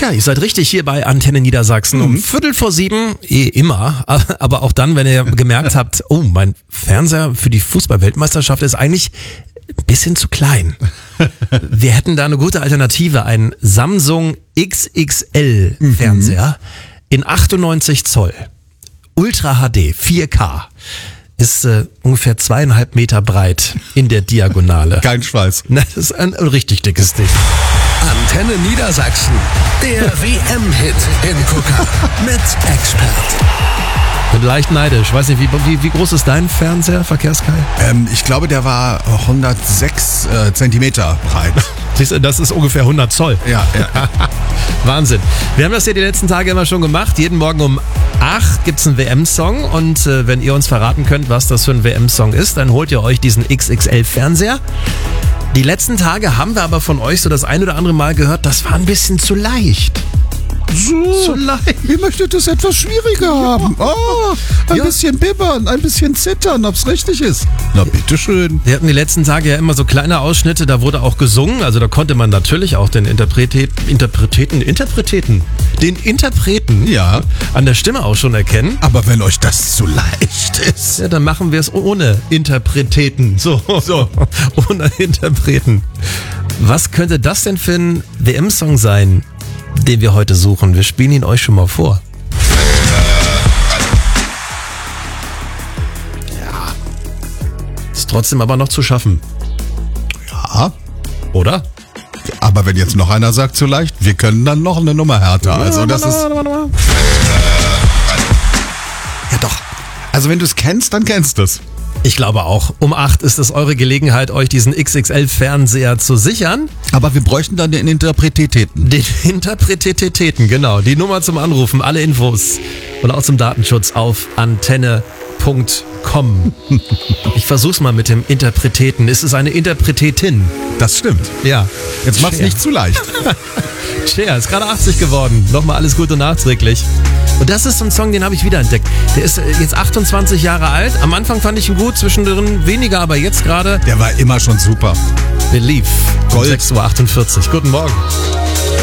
Ja, ihr seid richtig hier bei Antenne Niedersachsen um 6:45, immer, aber auch dann, wenn ihr gemerkt habt, oh, mein Fernseher für die Fußball-Weltmeisterschaft ist eigentlich ein bisschen zu klein. Wir hätten da eine gute Alternative, einen Samsung XXL Fernseher in 98 Zoll, Ultra HD, 4K. Ist ungefähr 2,5 Meter breit in der Diagonale. Kein Schweiß. Na, das ist ein richtig dickes Ding. Antenne Niedersachsen, der WM-Hit in Kuka mit Expert. Bin leicht neidisch. Weiß nicht, wie groß ist dein Fernseher, Verkehrskai? Ich glaube, der war 106 Zentimeter breit. Siehst du, das ist ungefähr 100 Zoll. Ja. Wahnsinn. Wir haben das ja die letzten Tage immer schon gemacht. Jeden Morgen um 8 gibt's einen WM-Song. Und wenn ihr uns verraten könnt, was das für ein WM-Song ist, dann holt ihr euch diesen XXL-Fernseher. Die letzten Tage haben wir aber von euch so das ein oder andere Mal gehört, das war ein bisschen zu leicht. So leicht. Ihr möchtet es etwas schwieriger haben. Oh, ein bisschen bibbern, ein bisschen zittern, ob's richtig ist. Na, bitteschön. Wir hatten die letzten Tage ja immer so kleine Ausschnitte, da wurde auch gesungen. Also da konnte man natürlich auch den Interpreten Ja. an der Stimme auch schon erkennen. Aber wenn euch das zu leicht ist. Ja, dann machen wir es ohne Interpreten. So. Ohne Interpreten. Was könnte das denn für ein WM-Song sein, den wir heute suchen? Wir spielen ihn euch schon mal vor. Ja. Ist trotzdem aber noch zu schaffen. Ja. Oder? Aber wenn jetzt noch einer sagt zu leicht, wir können dann noch eine Nummer härter. Also das ist... Ja doch. Also wenn du es kennst, dann kennst du es. Ich glaube auch. Um 8 ist es eure Gelegenheit, euch diesen XXL-Fernseher zu sichern. Aber wir bräuchten dann den Interpretitäten. Den Interpretitäten, genau. Die Nummer zum Anrufen, alle Infos und auch zum Datenschutz auf antenne.com. Ich versuch's mal mit dem Interpretitäten. Ist es eine Interpretetin? Das stimmt. Ja. Jetzt mach's nicht zu leicht. Cher ist gerade 80 geworden. Nochmal alles Gute nachträglich. Und das ist so ein Song, den habe ich wiederentdeckt. Der ist jetzt 28 Jahre alt. Am Anfang fand ich ihn gut, zwischendrin weniger, aber jetzt gerade Der war immer schon super. Believe. Gold. 6:48 Uhr. Guten Morgen.